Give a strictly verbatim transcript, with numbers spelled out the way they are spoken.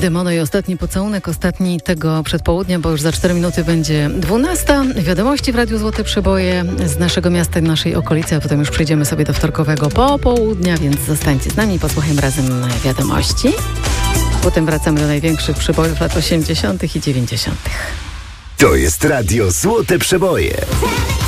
Demono i ostatni pocałunek, ostatni tego przedpołudnia, bo już za cztery minuty będzie dwunasta. Wiadomości w Radiu Złote Przeboje z naszego miasta i naszej okolicy, a potem już przejdziemy sobie do wtorkowego popołudnia, więc zostańcie z nami, posłuchajmy razem wiadomości. Potem wracamy do największych przebojów lat osiemdziesiątych i dziewięćdziesiątych. To jest Radio Złote Przeboje.